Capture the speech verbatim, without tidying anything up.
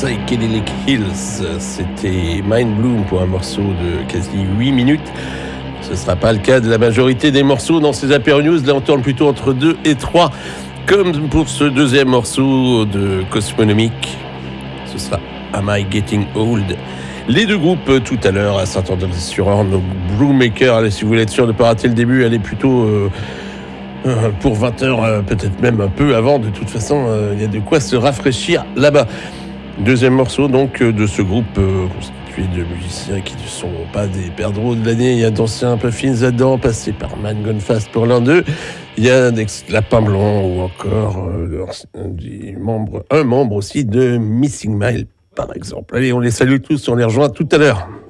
Psychedelic Hills. C'était Mind Bloom pour un morceau de quasi huit minutes. Ce ne sera pas le cas de la majorité des morceaux dans ces Apéro News. Là, on tourne plutôt entre deux et trois. Comme pour ce deuxième morceau de Cosmonomic. Ce sera Am I Getting Old? Les deux groupes tout à l'heure à Saint-André-sur-Orne, au Brewmaker. Allez, si vous voulez être sûr de ne pas rater le début, allez plutôt euh, euh, pour vingt heures, euh, peut-être même un peu avant. De toute façon, il euh, y a de quoi se rafraîchir là-bas. Deuxième morceau donc euh, de ce groupe euh, constitué de musiciens qui ne sont pas des perdreaux de l'année. Il y a d'anciens Puffins là-dedans, passés par Man Gone Fast pour l'un d'eux. Il y a des Lapins Blancs ou encore euh, des membres, un membre aussi de Missing Mile par exemple. Allez, on les salue tous, on les rejoint tout à l'heure.